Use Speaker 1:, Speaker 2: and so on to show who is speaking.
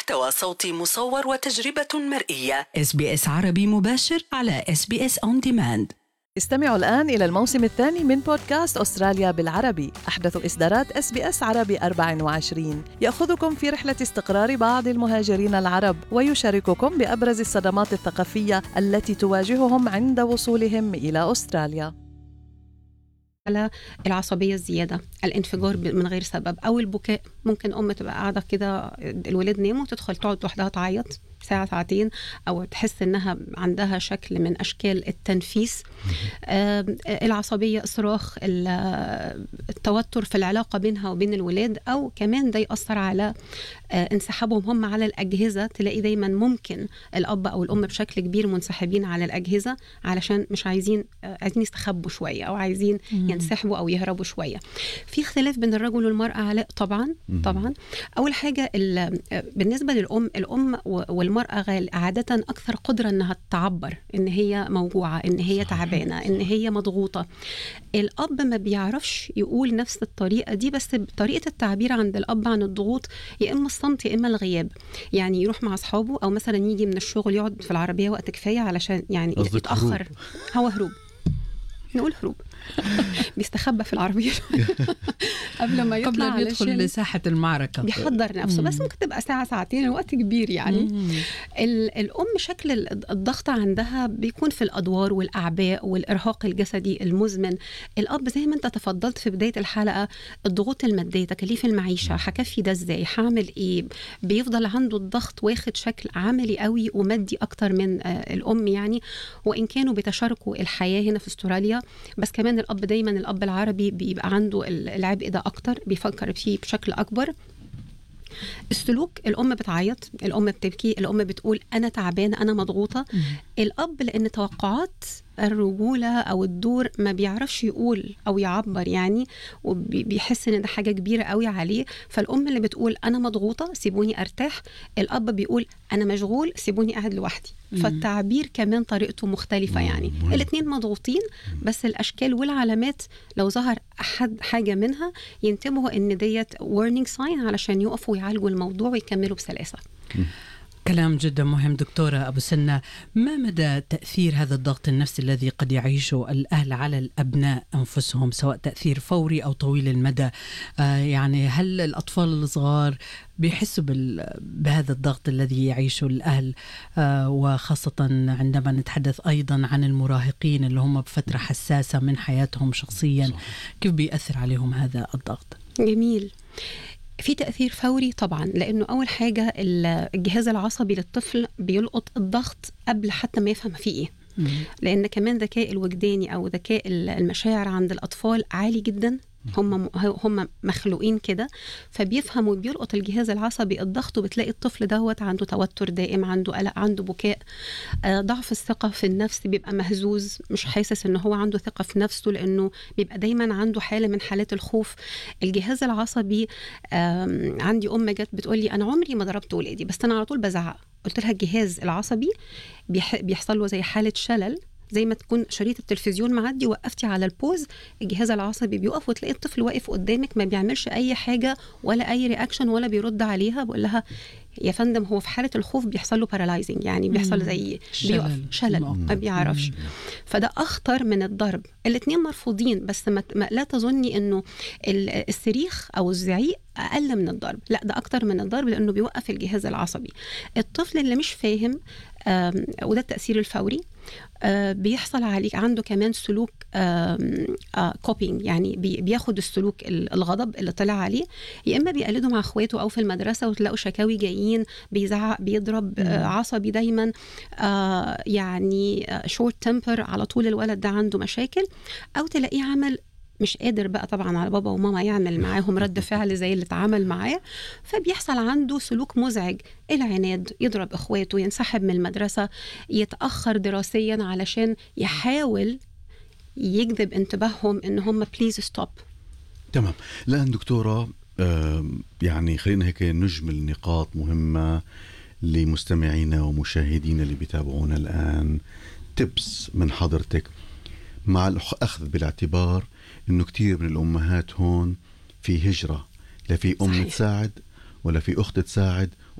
Speaker 1: محتوى صوتي مصور وتجربة مرئية.
Speaker 2: SBS عربي مباشر على SBS On Demand.
Speaker 3: استمعوا الآن إلى الموسم الثاني من بودكاست أستراليا بالعربي، أحدث إصدارات SBS عربي 24، يأخذكم في رحلة استقرار بعض المهاجرين العرب ويشارككم بأبرز الصدمات الثقافية التي تواجههم عند وصولهم إلى أستراليا.
Speaker 4: على العصبية الزيادة، الانفجار من غير سبب، أو البكاء. ممكن أم تبقى قاعدة كده، الولاد ناموا وتدخل تقعد لوحدها تعيط ساعة ساعتين، أو تحس إنها عندها شكل من أشكال التنفيس. العصبية، الصراخ، التوتر في العلاقة بينها وبين الولاد، أو كمان ده يأثر على انسحابهم هم على الأجهزة. تلاقي دايما ممكن الأب أو الأم بشكل كبير منسحبين على الأجهزة علشان مش عايزين يستخبوا شوية، أو عايزين ينسحبوا أو يهربوا شوية. في اختلاف بين الرجل والمرأة علاء، طبعا. أول حاجة بالنسبة الأم والمرأة عادة أكثر قدرة أنها تعبر إن هي موجوعة، إن هي تعبانة، إن هي مضغوطة. الأب ما بيعرفش يقول نفس الطريقة دي، بس طريقة التعبير عند الأب عن الضغوط يا إما الصمت يا إما الغياب. يعني يروح مع أصحابه، أو مثلا يجي من الشغل يقعد في العربية وقت كفاية علشان يعني يتأخر. هو هروب، نقول هروب. بيستخبى في العربية قبل ما
Speaker 2: يدخل لساحة المعركة،
Speaker 4: بيحضر نفسه. بس ممكن تبقى ساعة ساعتين، الوقت كبير يعني. الأم شكل الضغط عندها بيكون في الأدوار والأعباء والإرهاق الجسدي المزمن. الأب زي ما أنت تفضلت في بداية الحلقة، الضغوط المادية، تكاليف المعيشة، هكفي ده إزاي، هعمل إيه. بيفضل عنده الضغط واخد شكل عملي قوي ومادي أكتر من الأم يعني. وإن كانوا بتشاركوا الحياة هنا في أستراليا، بس كمان الأب دايما، الأب العربي بيبقى عنده العبء ده أكتر، بيفكر فيه بشكل أكبر. السلوك، الأم بتعيط، الأم بتبكي، الأم بتقول أنا تعبانة، أنا مضغوطة. الأب لأن توقعات الرجولة أو الدور ما بيعرفش يقول أو يعبر يعني، وبيحس إن ده حاجة كبيرة قوي عليه. فالأم اللي بتقول أنا مضغوطة سيبوني أرتاح، الأب بيقول أنا مشغول سيبوني قاعد لوحدي. فالتعبير كمان طريقته مختلفة يعني. الاتنين مضغوطين، بس الأشكال والعلامات لو ظهر أحد حاجة منها ينتبهوا إن ديت warning sign علشان يقفوا ويعالجوا الموضوع ويكملوا بسلاسة.
Speaker 2: كلام جدا مهم. دكتورة أبو سنة، ما مدى تأثير هذا الضغط النفسي الذي قد يعيشه الأهل على الأبناء أنفسهم، سواء تأثير فوري أو طويل المدى؟ يعني هل الأطفال الصغار بيحسوا بهذا الضغط الذي يعيشه الأهل، وخاصة عندما نتحدث أيضا عن المراهقين اللي هم بفترة حساسة من حياتهم شخصيا، كيف بيأثر عليهم هذا الضغط؟
Speaker 4: جميل. في تأثير فوري طبعا، لأنه أول حاجة الجهاز العصبي للطفل بيلقط الضغط قبل حتى ما يفهم فيه إيه. لأن كمان ذكاء الوجداني أو ذكاء المشاعر عند الأطفال عالي جدا. هم مخلوقين كده، فبيفهموا وبيلقط الجهاز العصبي الضغط. وبتلاقي الطفل دوت عنده توتر دائم، عنده قلق، عنده بكاء، ضعف الثقة في النفس، بيبقى مهزوز، مش حاسس انه هو عنده ثقة في نفسه، لانه بيبقى دايما عنده حالة من حالات الخوف. الجهاز العصبي، عندي ام جت بتقولي انا عمري ما ضربت ولادي، بس انا على طول بزعق. قلت لها الجهاز العصبي بيحصل له زي حالة شلل، زي ما تكون شريط التلفزيون معدي وقفتي على البوز، الجهاز العصبي بيوقف، وتلاقي الطفل واقف قدامك ما بيعملش اي حاجة ولا اي رياكشن ولا بيرد عليها. بقول لها يا فندم هو في حالة الخوف بيحصل له بارالايزنج، يعني بيحصل زي بيوقف شلل، ما بيعرفش. فده أخطر من الضرب. الاثنين مرفوضين، بس لا تظني انه الصريخ او الزعيق اقل من الضرب، لا ده اكتر من الضرب، لانه بيوقف الجهاز العصبي. الطفل اللي مش فاهم، وده التأثير الفوري، بيحصل عليك عنده كمان سلوك كوبينج، يعني بياخد السلوك الغضب اللي طلع عليه، يا اما بيقلده مع اخواته او في المدرسه، وتلاقوا شكاوي جايين بيزعق، بيضرب، عصبي دايما، يعني شورت تمبر على طول. الولد ده عنده مشاكل، او تلاقيه عمل مش قادر بقى طبعا على بابا وماما يعمل معاهم رد فعل زي اللي اتعامل معاه، فبيحصل عنده سلوك مزعج، العناد، يضرب اخواته، ينسحب من المدرسة، يتأخر دراسيا علشان يحاول يجذب انتباههم ان هم بليز ستوب.
Speaker 5: تمام. الآن دكتورة، يعني خلينا هيك نجمل نقاط مهمة لمستمعينا ومشاهدينا اللي بيتابعونا الآن، تبس من حضرتك، مع الأخذ بالاعتبار إنه كتير من الأمهات هون في هجرة، لا في أم
Speaker 4: صحيح.
Speaker 5: تساعد ولا في أخت تساعد